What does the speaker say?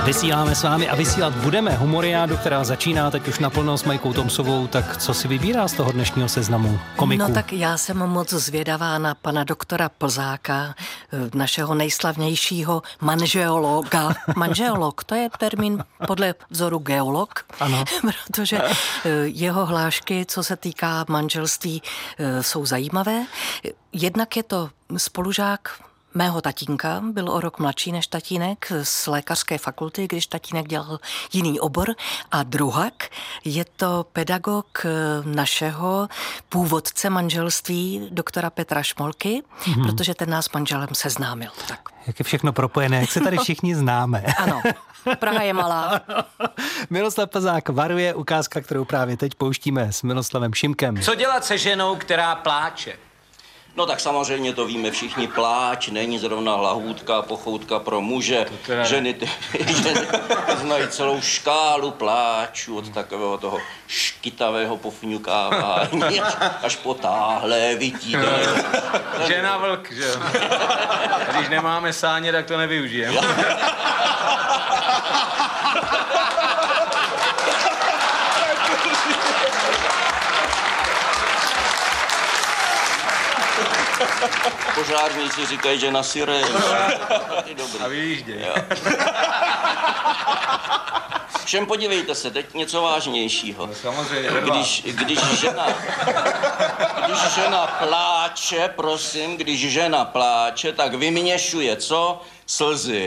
Vysíláme s vámi a vysílat budeme humoriádu, která začíná teď už naplno s Majkou Tomsovou. Tak co si vybírá z toho dnešního seznamu komiků? No tak já jsem moc zvědavá na pana doktora Plzáka, našeho nejslavnějšího manžeologa. Manžeolog, to je termín podle vzoru geolog. Ano. Protože jeho hlášky, co se týká manželství, jsou zajímavé. Jednak je to spolužák mého tatínka, byl o rok mladší než tatínek z lékařské fakulty, když tatínek dělal jiný obor. A druhak je to pedagog našeho původce manželství, doktora Petra Šmolky, protože ten nás s manželem seznámil. Tak. Jak je všechno propojené, jak se tady všichni známe. Ano, Praha je malá. Miroslav Plzák varuje, ukázka, kterou právě teď pouštíme s Miroslavem Šimkem. Co dělat se ženou, která pláče? No tak samozřejmě to víme všichni, pláč není zrovna lahůdka, pochoutka pro muže. Ženy znají celou škálu pláčů od takového toho škytavého pofňukávání až po táhle vytídání. Žena vlk, že jo? Když nemáme sáně, tak to nevyužijeme. Požárníci říkají, že na sirén. A vyjížděj. Všem podívejte se, teď něco vážnějšího. No, samozřejmě. Když žena pláče, prosím, když žena pláče, tak vyměšuje co? Slzy.